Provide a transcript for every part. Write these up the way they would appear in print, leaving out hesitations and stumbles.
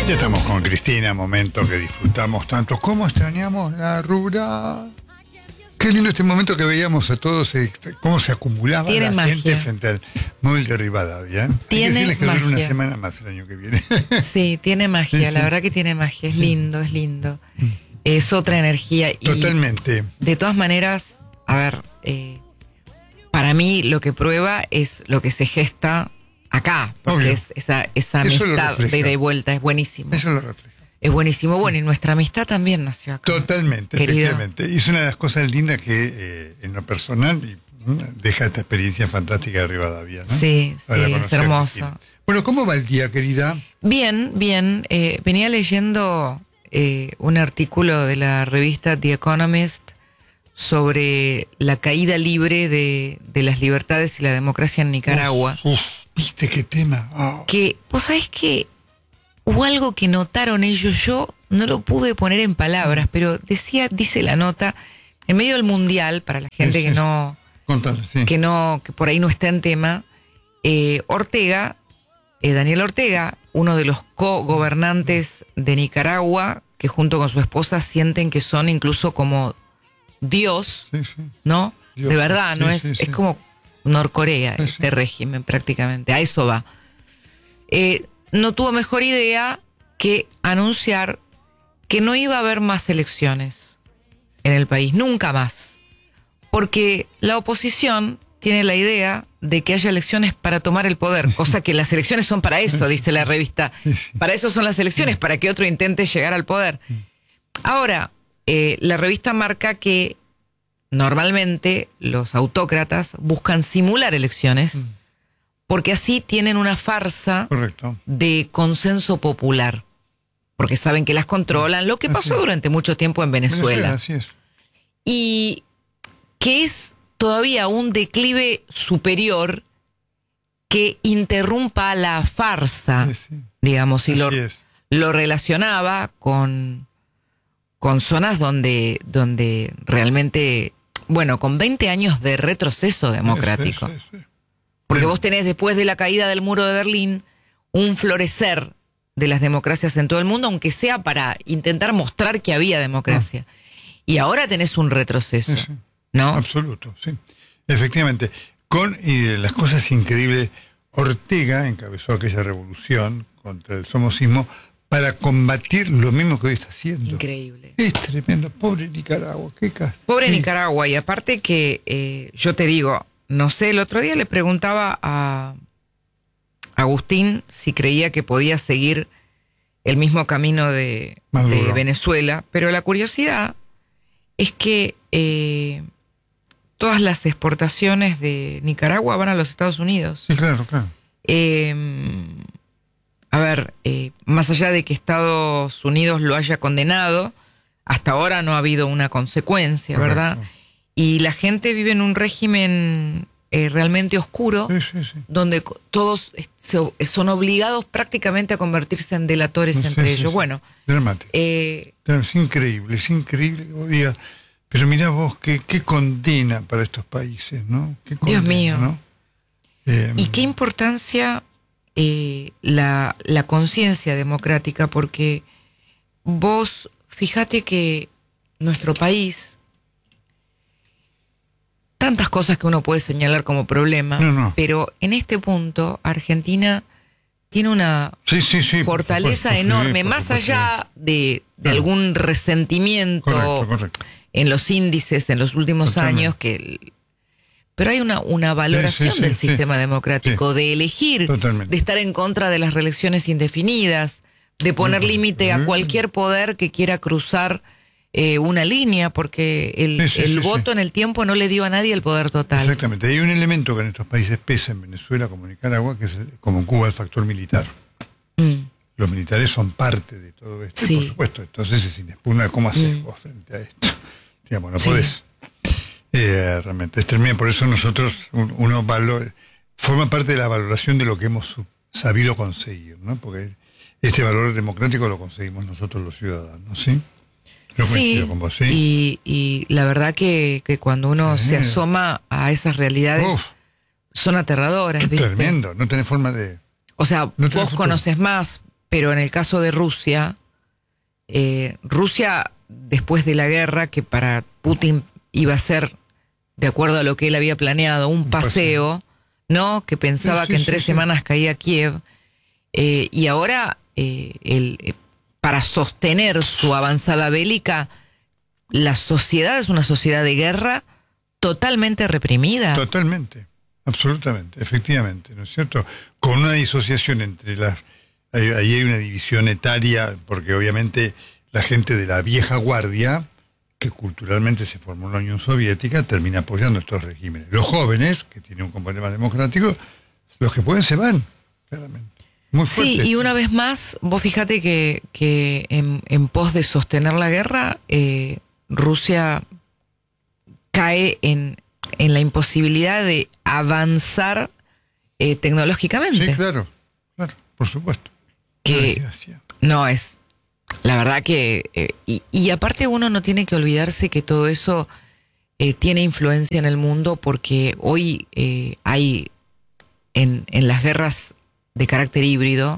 Ya estamos con Cristina, momento que disfrutamos tanto. ¿Cómo extrañamos la rural? Qué lindo este momento que veíamos a todos, cómo se acumulaba Tiene la magia. gente frente al móvil de Rivadavia. Hay que decirles que dura una semana más el año que viene. Sí, tiene magia, Sí, la sí. verdad que tiene magia, es lindo, es lindo. Es otra energía. Y Totalmente. de todas maneras, a ver, para mí lo que prueba es lo que se gesta acá, porque Obvio. es esa Eso lo amistad refleja. de ida y vuelta, es buenísimo. Eso lo refleja. Es buenísimo. Bueno, y nuestra amistad también nació acá. Totalmente, Querido. efectivamente. Y es una de las cosas lindas que en lo personal deja esta experiencia fantástica de Rivadavia, ¿no? Sí, Para sí, es conocer a hermoso. Cristina. Bueno, ¿cómo va el día, querida? Bien, bien. Venía leyendo un artículo de la revista The Economist sobre la caída libre de las libertades y la democracia en Nicaragua. ¿Viste qué tema? Oh. Que, vos sabés que hubo algo que notaron ellos, yo no lo pude poner en palabras, pero dice la nota, en medio del mundial, para la gente Sí, que sí. no, Contale, sí. que por ahí no está en tema, Daniel Ortega, uno de los co-gobernantes de Nicaragua, que junto con su esposa sienten que son incluso como Dios, Sí, sí. ¿no? Dios. De verdad, ¿no? Sí, es, sí, sí. es como Norcorea, Sí, este sí. régimen prácticamente, a eso va. No tuvo mejor idea que anunciar que no iba a haber más elecciones en el país, nunca más. Porque la oposición tiene la idea de que haya elecciones para tomar el poder, cosa que las elecciones son para eso, dice la revista. Para eso son las elecciones, para que otro intente llegar al poder. Ahora, la revista marca que normalmente los autócratas buscan simular elecciones porque así tienen una farsa Correcto. de consenso popular, porque saben que las controlan, lo que Así pasó es. durante mucho tiempo en Venezuela. Así es. Y que es todavía un declive superior que interrumpa la farsa, Sí, sí. digamos, y Así es. lo relacionaba con zonas donde realmente, bueno, con 20 años de retroceso democrático. Sí, sí, sí. Porque vos tenés, después de la caída del muro de Berlín, un florecer de las democracias en todo el mundo, aunque sea para intentar mostrar que había democracia. Y ahora tenés un retroceso, Sí, sí. ¿no? Absoluto, sí. Efectivamente. Las cosas increíbles, Ortega encabezó aquella revolución contra el somocismo para combatir lo mismo que hoy está haciendo. Increíble. Es tremendo. Pobre Nicaragua. Pobre Nicaragua. Y aparte que, yo te digo, no sé, el otro día le preguntaba a Agustín si creía que podía seguir el mismo camino de Venezuela, pero la curiosidad es que todas las exportaciones de Nicaragua van a los Estados Unidos. Sí, claro, claro. A ver, más allá de que Estados Unidos lo haya condenado, hasta ahora no ha habido una consecuencia, Correcto. ¿verdad? Y la gente vive en un régimen realmente oscuro, Sí, sí, sí. donde todos son obligados prácticamente a convertirse en delatores Sí, entre sí, ellos. sí. Bueno, Dramático. eh, Es increíble que vos digas, pero mirá vos, qué condena para estos países, ¿no? Qué condena, Dios mío. ¿no? y qué importancia la conciencia democrática, porque vos, fíjate que nuestro país, tantas cosas que uno puede señalar como problema, No. pero en este punto Argentina tiene una Sí, por fortaleza supuesto, enorme, sí, por más supuesto. allá de Claro. algún resentimiento Correcto. en los índices en los últimos Totalmente. años, pero hay una valoración Sí, del sí. sistema democrático, de elegir, Totalmente. de estar en contra de las reelecciones indefinidas, de poner Correcto. límite a cualquier poder que quiera cruzar una línea, porque el voto en el tiempo no le dio a nadie el poder total. Exactamente. Hay un elemento que en estos países pesa, en Venezuela como en Nicaragua, que es como en Cuba el factor militar. Los militares son parte de todo esto, Sí. por supuesto. Entonces es inexpugnable. ¿Cómo haces vos frente a esto? Digamos, no Sí. podés. Realmente es tremendo. Por eso nosotros, uno forma parte de la valoración de lo que hemos sabido conseguir, ¿no? Porque este valor democrático lo conseguimos nosotros los ciudadanos, ¿sí? Yo coincido con vos, ¿sí? Y la verdad que cuando uno se asoma a esas realidades, son aterradoras, ¿viste? Tremendo, no tenés forma de... O sea, No tenés vos futuro. conoces más, pero en el caso de Rusia, Rusia, después de la guerra, que para Putin iba a ser, de acuerdo a lo que él había planeado, un paseo, ¿no? Que pensaba que en 3 semanas caía Kiev, y ahora para sostener su avanzada bélica, la sociedad es una sociedad de guerra totalmente reprimida. Totalmente, absolutamente, efectivamente, ¿no es cierto? Con una disociación entre las... Ahí hay una división etaria, porque obviamente la gente de la vieja guardia, que culturalmente se formó en la Unión Soviética, termina apoyando estos regímenes. Los jóvenes, que tienen un componente más democrático, los que pueden se van, claramente. Muy fuerte. Sí, y una vez más, vos fíjate que en pos de sostener la guerra, Rusia cae en la imposibilidad de avanzar tecnológicamente. Sí, claro, por supuesto. Que no es, la verdad que, y aparte uno no tiene que olvidarse que todo eso tiene influencia en el mundo, porque hoy hay en las guerras de carácter híbrido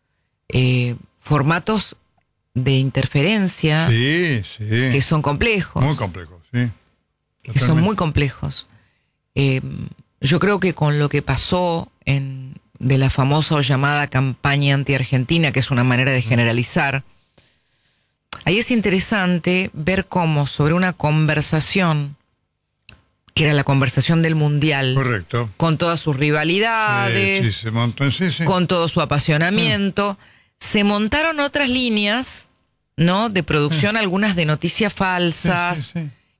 formatos de interferencia que son complejos. Muy complejos, sí. Totalmente. Que son muy complejos. Yo creo que con lo que pasó de la famosa o llamada campaña anti-argentina, que es una manera de generalizar, ahí es interesante ver cómo sobre una conversación, que era la conversación del Mundial, correcto, con todas sus rivalidades, se montó, con todo su apasionamiento, se montaron otras líneas, ¿no? De producción, algunas de noticias falsas,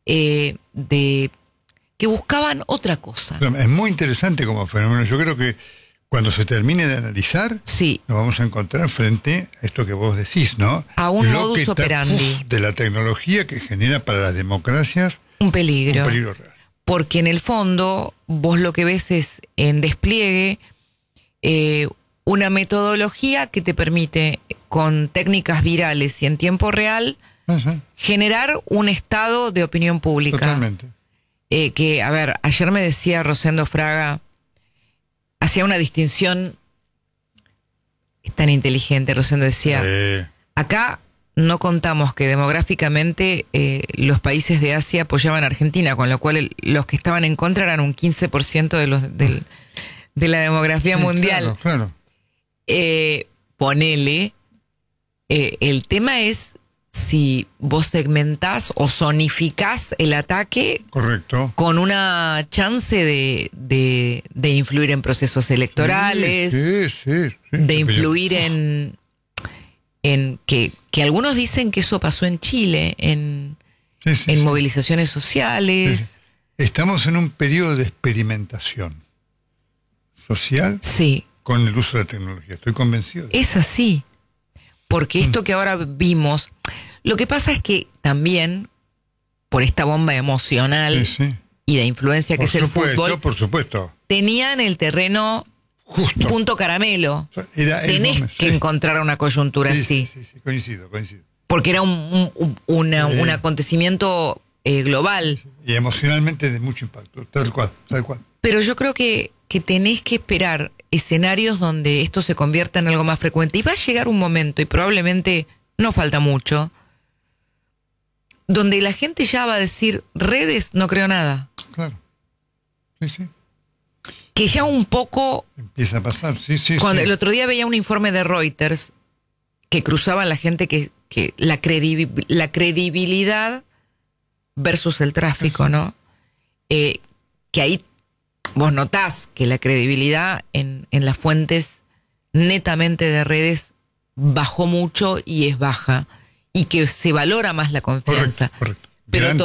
de que buscaban otra cosa. Es muy interesante como fenómeno. Yo creo que cuando se termine de analizar, nos vamos a encontrar frente a esto que vos decís, ¿no? A un modus operandi de la tecnología que genera para las democracias un peligro real. Porque en el fondo vos lo que ves es en despliegue una metodología que te permite, con técnicas virales y en tiempo real, generar un estado de opinión pública. Totalmente. Que, a ver, ayer me decía Rosendo Fraga, hacía una distinción, es tan inteligente, Rosendo decía, acá no contamos que demográficamente los países de Asia apoyaban a Argentina, con lo cual los que estaban en contra eran un 15% de la demografía mundial. Claro. Ponele, el tema es si vos segmentás o zonificás el ataque, correcto, con una chance de influir en procesos electorales, de influir en que algunos dicen que eso pasó en Chile, en movilizaciones sociales. Estamos en un periodo de experimentación social con el uso de la tecnología, estoy convencido. Es así, porque esto que ahora vimos, lo que pasa es que también, por esta bomba emocional y de influencia que es el fútbol, por supuesto, tenían el terreno justo, punto caramelo. Tenés que encontrar una coyuntura así. Sí, coincido. Porque era un acontecimiento global. Y emocionalmente de mucho impacto, tal cual. Pero yo creo que tenés que esperar escenarios donde esto se convierta en algo más frecuente. Y va a llegar un momento, y probablemente no falta mucho, donde la gente ya va a decir, redes, no creo nada. Claro. Sí. Que ya un poco empieza a pasar, Cuando el otro día veía un informe de Reuters que cruzaba la gente que la credibilidad versus el tráfico, ¿no? Que ahí vos notás que la credibilidad en las fuentes netamente de redes bajó mucho y es baja, y que se valora más la confianza. Correcto. Pero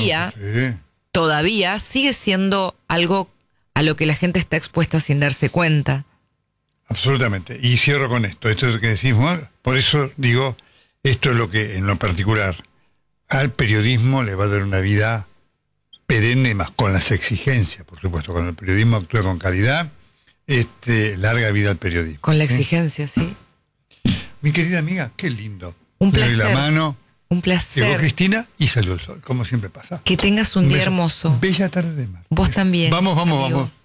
todavía sigue siendo algo a lo que la gente está expuesta sin darse cuenta. Absolutamente. Y cierro con esto. Esto es lo que decimos. Por eso digo, esto es lo que, en lo particular, al periodismo le va a dar una vida perenne, más con las exigencias, por supuesto. Cuando el periodismo actúa con calidad, larga vida al periodismo. Con la exigencia, sí. Mi querida amiga, qué lindo. Un placer. Le doy la mano. Un placer. Llegó Cristina y salió el sol, como siempre pasa. Que tengas un día hermoso. Bella tarde de mar. Vos también. Vamos.